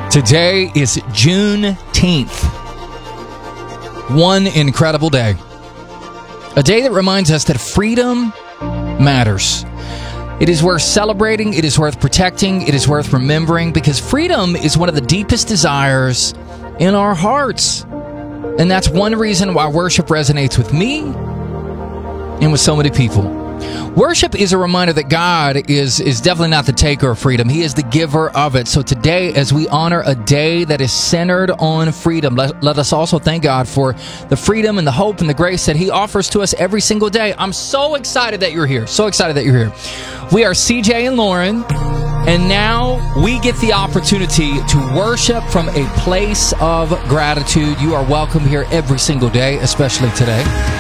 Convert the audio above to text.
Today is Juneteenth. One incredible day. A day that reminds us that freedom matters. It is worth celebrating, it is worth protecting, it is worth remembering, because freedom is one of the deepest desires in our hearts. And that's one reason why worship resonates with me and with so many people. Worship is a reminder that God is definitely not the taker of freedom. He is the giver of it. So today, as we honor a day that is centered on freedom, let us also thank God for the freedom and the hope and the grace that He offers to us every single day. I'm so excited that you're here. So excited that you're here. We are CJ and Lauren, and now we get the opportunity to worship from a place of gratitude. You are welcome here every single day, especially today.